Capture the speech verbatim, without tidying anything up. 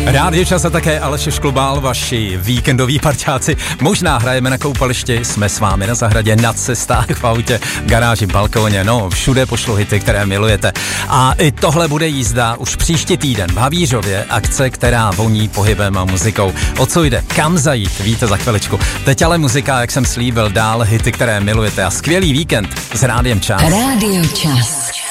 Rádio Čas a také Aleš Šklubál, vaši víkendoví parťáci. Možná hrajeme na koupališti, jsme s vámi na zahradě, na cestách, v autě, garáži, balkóně, no všude pošlu hity, které milujete. A i tohle bude jízda už příští týden v Havířově, akce, která voní pohybem a muzikou. O co jde, kam zajít, víte za chviličku. Teď ale muzika, jak jsem slíbil, dál hity, které milujete a skvělý víkend s Rádiem Čas. Rádio Čas.